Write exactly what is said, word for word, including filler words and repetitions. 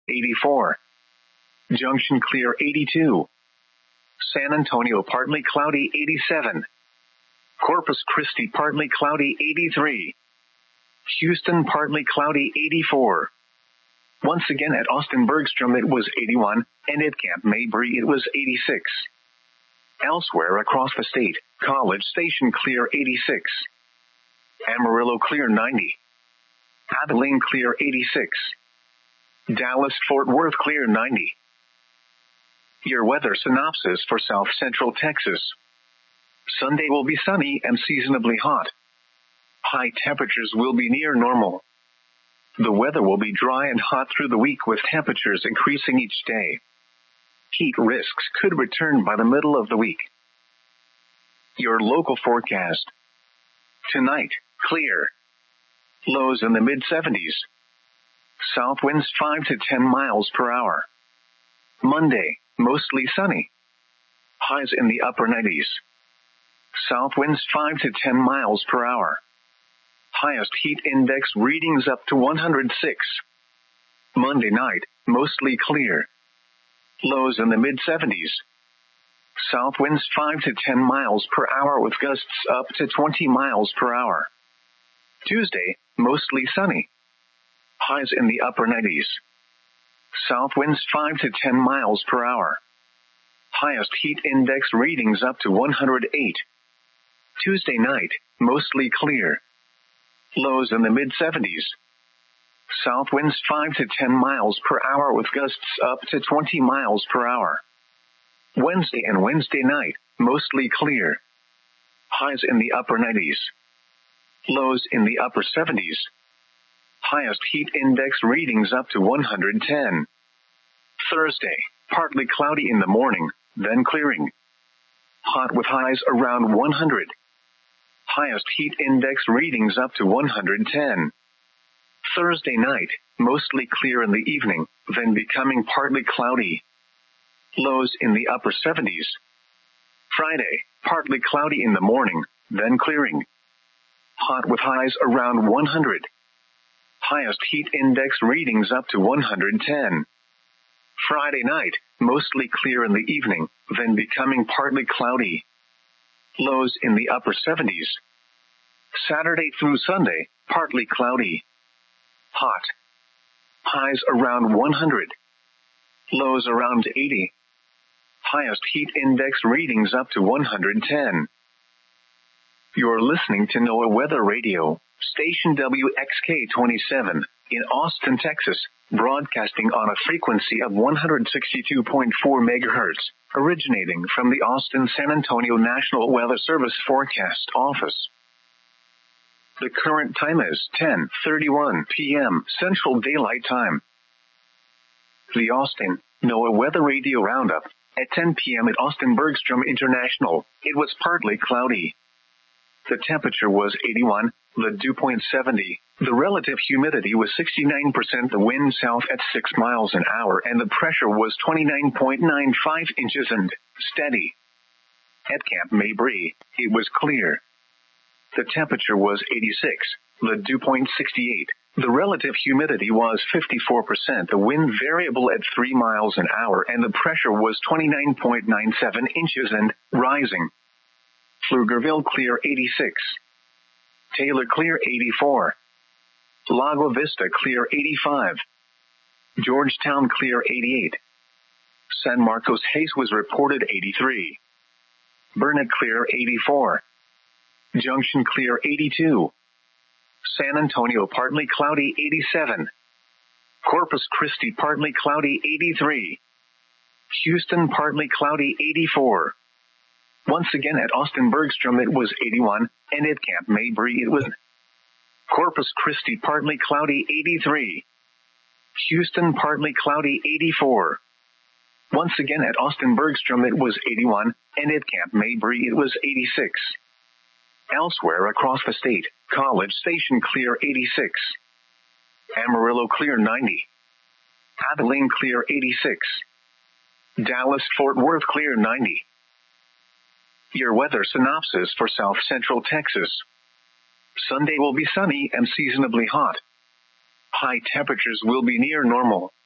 eighty-four. Junction clear, eighty-two. San Antonio partly cloudy, eighty-seven. Corpus Christi partly cloudy, eighty-three. Houston partly cloudy, eighty-four. Once again at Austin Bergstrom it was eighty-one, and at Camp Mabry it was eighty-six. Elsewhere across the state, College Station clear, eighty-six. Amarillo clear, ninety. Abilene clear, eighty-six. Dallas-Fort Worth clear, ninety. Your weather synopsis for South Central Texas. Sunday will be sunny and seasonably hot. High temperatures will be near normal. The weather will be dry and hot through the week with temperatures increasing each day. Heat risks could return by the middle of the week. Your local forecast. Tonight, clear. Lows in the mid seventies. South winds five to ten miles per hour. Monday, mostly sunny. Highs in the upper nineties. South winds five to ten miles per hour. Highest heat index readings up to one hundred six. Monday night, mostly clear. Lows in the mid seventies. South winds five to ten miles per hour with gusts up to twenty miles per hour. Tuesday, mostly sunny. Highs in the upper nineties. South winds five to ten miles per hour. Highest heat index readings up to one hundred eight. Tuesday night, mostly clear. Lows in the mid seventies. South winds five to ten miles per hour with gusts up to twenty miles per hour. Wednesday and Wednesday night, mostly clear. Highs in the upper nineties. Lows in the upper seventies. Highest heat index readings up to one hundred ten. Thursday, partly cloudy in the morning, then clearing. Hot with highs around one hundred. Highest heat index readings up to one hundred ten. Thursday night, mostly clear in the evening, then becoming partly cloudy. Lows in the upper seventies. Friday, partly cloudy in the morning, then clearing. Hot with highs around one hundred. Highest heat index readings up to one hundred ten. Friday night, mostly clear in the evening, then becoming partly cloudy. Lows in the upper seventies. Saturday through Sunday, partly cloudy. Hot. Highs around one hundred. Lows around eighty. Highest heat index readings up to one hundred ten. You're listening to NOAA Weather Radio, station W X K twenty-seven, in Austin, Texas, broadcasting on a frequency of one hundred sixty-two point four megahertz, originating from the Austin-San Antonio National Weather Service Forecast Office. The current time is ten thirty-one p.m. Central Daylight Time. The Austin NOAA Weather Radio Roundup. At ten p.m. at Austin Bergstrom International, it was partly cloudy. The temperature was eighty-one, the dew point seventy, the relative humidity was sixty-nine percent, the wind south at six miles an hour, and the pressure was twenty-nine point nine five inches and steady. At Camp Mabry, it was clear. The temperature was eighty-six, the dew point sixty-eight, the relative humidity was fifty-four percent, the wind variable at three miles an hour, and the pressure was twenty-nine point nine seven inches and rising. Pflugerville clear, eighty-six. Taylor clear, eighty-four. Lago Vista clear, eighty-five. Georgetown clear, eighty-eight. San Marcos Hayes was reported eighty-three. Burnet clear, eighty-four. Junction clear, eighty-two. San Antonio partly cloudy, eighty-seven. Corpus Christi partly cloudy, eighty-three. Houston partly cloudy, eighty-four. Once again at Austin Bergstrom it was eighty-one, and at Camp Mabry it was Corpus Christi partly cloudy, eighty-three. Houston partly cloudy, eighty-four. Once again at Austin Bergstrom it was eighty-one, and at Camp Mabry it was eighty-six. Elsewhere across the state, College Station clear, eighty-six. Amarillo clear, ninety. Abilene clear, eighty-six. Dallas-Fort Worth clear, ninety. Your weather synopsis for South Central Texas. Sunday will be sunny and seasonably hot. High temperatures will be near normal.